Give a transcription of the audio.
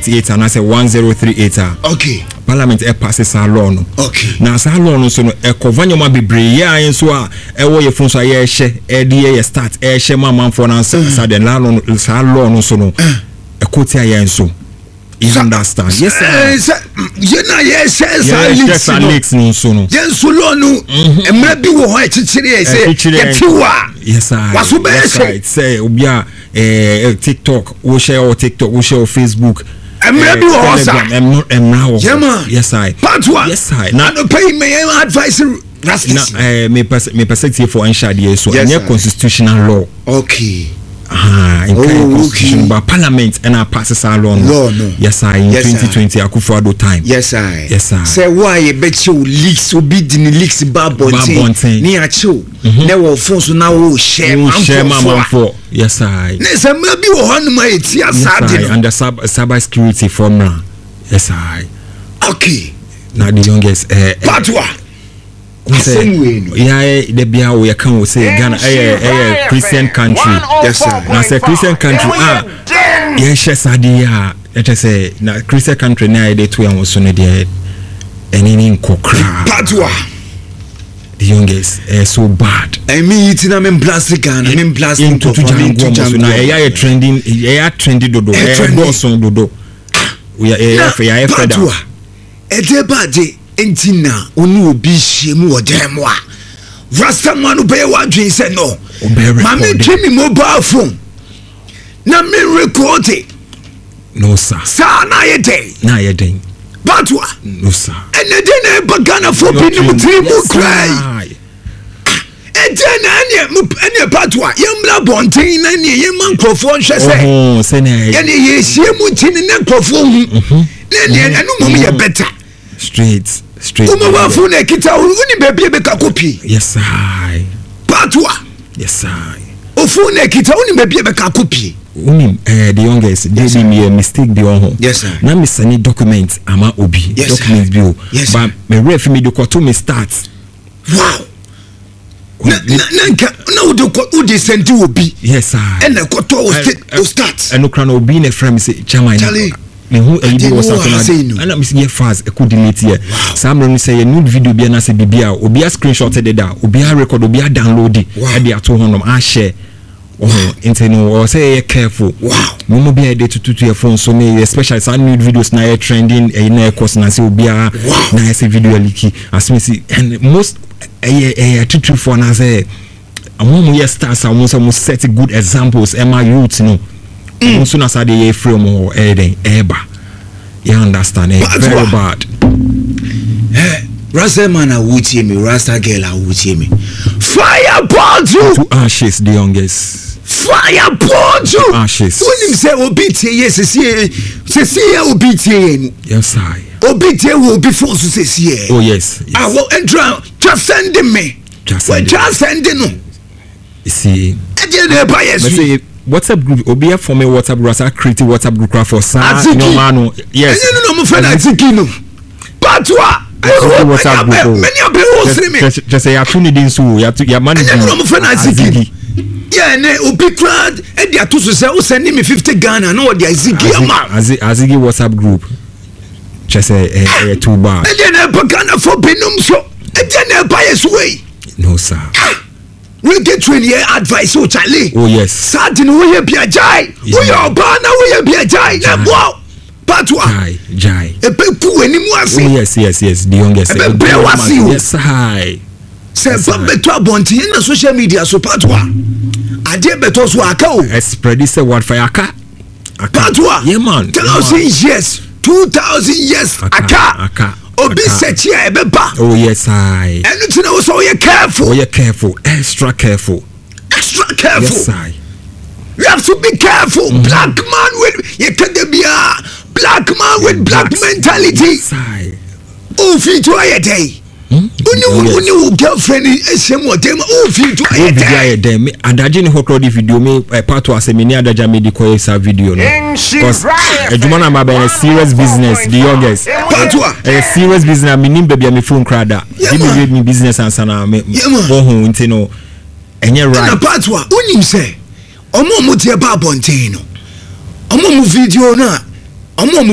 138 and I say 1038. Okay. Parliament passes a law no. Okay. Now sa law no so no e kovanyo ma bebre ya enso a e wo ye fun so ye hye e de ye start e hye mama for na sa de law no sa law no so no e koti ya enso. You understand? Yes sir. You na yes sir leaks no so no. Yenso law no emra bi wo ho e chichire e say yetiwa. Yes sir. Waso be say obi a TikTok, wo share on TikTok, wo share on Facebook. Emra bi wo sa. Emra. Yes I. Patwa. Yes I. Now pay me advice me perspective for enshade so any constitutional law. Okay. In constitution but parliament and our passes our law no. Yes I in 2020 Akufo-Addo time. Yes I. Yes I. Say why you bet you leaks obi di leaks babontin ni acho na wo phone so na wo share man for. Yes I. Na say ma bi wo hanu ma eti asade under cyber security formula. Yes I. Okay. Now the youngest Patwa. Yeah, the bia we can say Ghana a Christian country. Yes sir. Now say Christian country yes sadia let us say na Christian country na dey to am so no dey any kokra. Patwa. The youngest so bad. I mean it na men plastic Ghana men plastic into Jango na e trending trendy dodo boson dodo. We are Patwa. Edebade entina onu obi hyemu odem wa rasta man be wadwen say no mama twemi mobile phone na me record it no sir sa na yeden Patwa no sir ene de na bagana for binim tribu cry ene ene Patwa yemla bonten na ne yemman krofo nhwe say ene ye hyemu tin ne krofo hu ne enu mom ye better straight mobile phone ekita uni baby be ka copy. Yes I. Patwa. Yes I. O phone ekita uni baby be ka copy. Uni the youngest they be me a mistake be on home. Yes sir. Na me send document ama obi document bio. Yes, but me ref me do to me start. Wow. Na udi send obi. Yes sir. And koto o start. And no kran obi na frame say chairman. Me who e dey was something and me see fast e could delete here. Some run say a nude video be na say bibia obi a screenshot it da obi a record obi a download it e dey ato honom a share internet or say careful. Wow. Mo be a dey to your phone so me especially some nude videos na trending e na course na say obi a na say video leaky as me see and most true for na say among your stars are most set good examples my youth no. Soon as I dey from or eba, you understand? Very bad. Rasta man a wuti me, Rasta girl a wuti me. Fireball to ashes, the youngest. Fireball to ashes. When him say obiti, yes, see obiti. Yes, I. Obiti will be forced to say. Oh yes. I will enter. Just send me. Just send him. You see. WhatsApp group obi for me WhatsApp group asa create WhatsApp group for sa no mano yes no mo friend Aziki no Patwa WhatsApp group many of you just say ya tuni din so ya man no mo friend Aziki yeah ne obi crowd e dia to so say o send me 50 Ghana no dey Aziki ama Aziki WhatsApp group just say too bad e dey na Ghana for benum so e dey na buy so way no sir. We get 20 year advice oh Charlie. Oh yes. Sadin we here be a jai. We are bana we here be a jai. Na wow. Patwa. Jai. E be ku enimu ase. Oh yes. The youngest. E be wasi o. Yes hi. Se ba beto abonti na social media so Patwa. Ade beto so aka o. Spread say what fire aka. Patwa. Yeah man. 1000 years. 2000 years aka. Obi sechi e be ba. Oh yes I. Enu tina wo so you careful. Oh you careful. Extra careful. Yes I. You have to be careful. Black man with you can be a black man with black mentality. Yes I. Oh fit to a day. Uni girlfriend esem o dem o fit to a day. Dem adaje ni hot rod video me part was me ni adaja me di ko esa video no. Cause ejuma na ma be serious business the youngest. A serious business me nim baby me phone crada. Give me read me business answer na me go home nti no enye right. Na part wa unim say omo mo tie ba bonten no. Omo mo video na omo